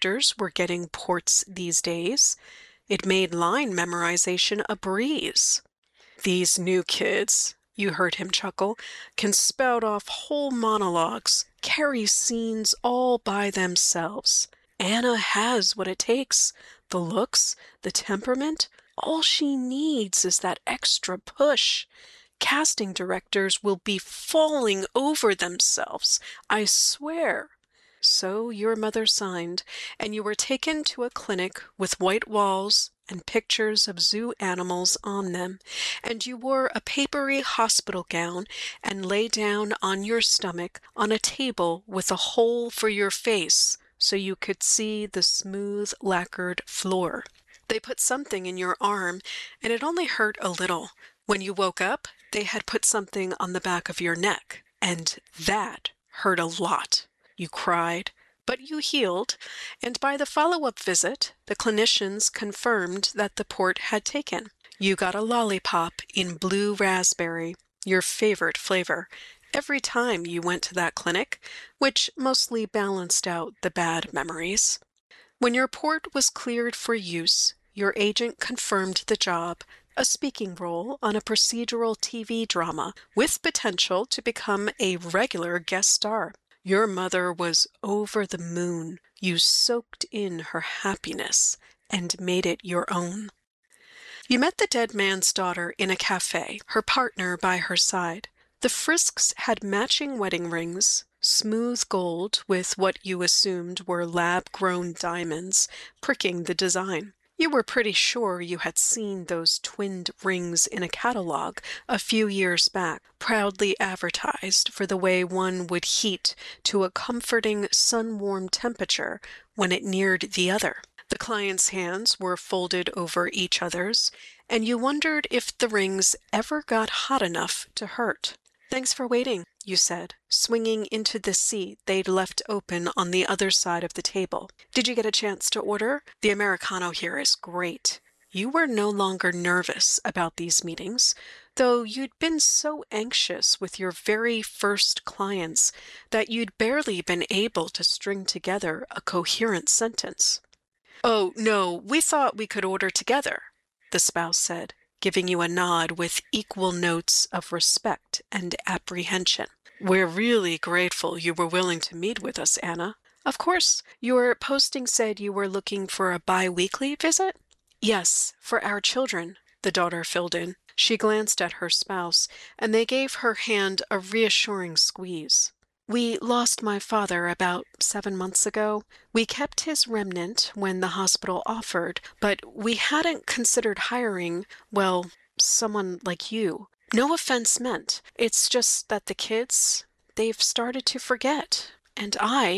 directors were getting ports these days. It made line memorization a breeze. These new kids, you heard him chuckle, can spout off whole monologues, carry scenes all by themselves. Anna has what it takes, the looks, the temperament. All she needs is that extra push. Casting directors will be falling over themselves, I swear. So your mother signed, and you were taken to a clinic with white walls and pictures of zoo animals on them, and you wore a papery hospital gown and lay down on your stomach on a table with a hole for your face so you could see the smooth lacquered floor. They put something in your arm, and it only hurt a little. When you woke up, they had put something on the back of your neck, and that hurt a lot. You cried, but you healed, and by the follow-up visit, the clinicians confirmed that the port had taken. You got a lollipop in blue raspberry, your favorite flavor, every time you went to that clinic, which mostly balanced out the bad memories. When your port was cleared for use, your agent confirmed the job, a speaking role on a procedural TV drama with potential to become a regular guest star. Your mother was over the moon. You soaked in her happiness and made it your own. You met the dead man's daughter in a cafe, her partner by her side. The Frisks had matching wedding rings, smooth gold with what you assumed were lab-grown diamonds pricking the design. You were pretty sure you had seen those twinned rings in a catalog a few years back, proudly advertised for the way one would heat to a comforting sun-warm temperature when it neared the other. The client's hands were folded over each other's, and you wondered if the rings ever got hot enough to hurt. "Thanks for waiting," you said, swinging into the seat they'd left open on the other side of the table. "Did you get a chance to order? The Americano here is great." You were no longer nervous about these meetings, though you'd been so anxious with your very first clients that you'd barely been able to string together a coherent sentence. "Oh, no, we thought we could order together," the spouse said, giving you a nod with equal notes of respect and apprehension. "We're really grateful you were willing to meet with us, Anna. Of course, your posting said you were looking for a bi-weekly visit?" "Yes, for our children," the daughter filled in. She glanced at her spouse, and they gave her hand a reassuring squeeze. "We lost my father about 7 months ago. We kept his remnant when the hospital offered, but we hadn't considered hiring, well, someone like you. No offense meant. It's just that the kids, they've started to forget. And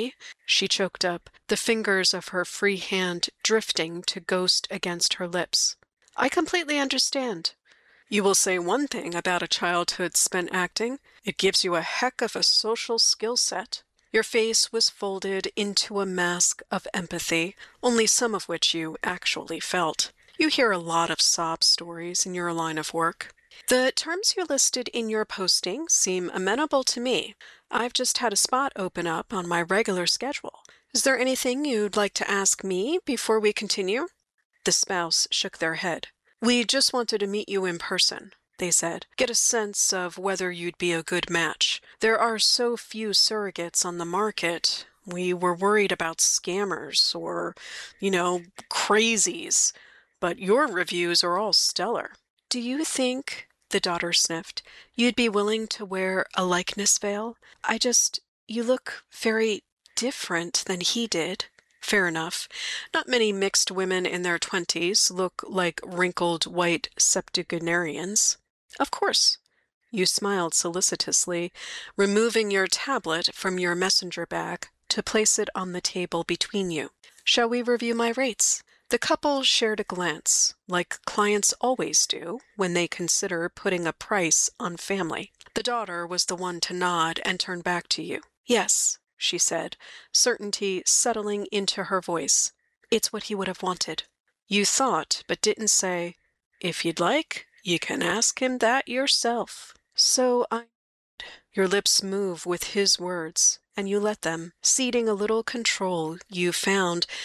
she choked up, the fingers of her free hand drifting to ghost against her lips. "I completely understand." "You will say one thing about a childhood spent acting. It gives you a heck of a social skill set." Your face was folded into a mask of empathy, only some of which you actually felt. You hear a lot of sob stories in your line of work. "The terms you listed in your posting seem amenable to me. I've just had a spot open up on my regular schedule. Is there anything you'd like to ask me before we continue?" The spouse shook their head. "We just wanted to meet you in person," they said. "Get a sense of whether you'd be a good match. There are so few surrogates on the market. We were worried about scammers or, crazies. But your reviews are all stellar." "Do you think," the daughter sniffed, "you'd be willing to wear a likeness veil? You look very different than he did." "Fair enough. Not many mixed women in their 20s look like wrinkled white septuagenarians." "Of course." You smiled solicitously, removing your tablet from your messenger bag to place it on the table between you. "Shall we review my rates?" The couple shared a glance, like clients always do when they consider putting a price on family. The daughter was the one to nod and turn back to you. "Yes," she said, certainty settling into her voice. "It's what he would have wanted." You thought, but didn't say, "If you'd like, you can ask him that yourself." Your lips move with his words, and you let them, ceding a little control you found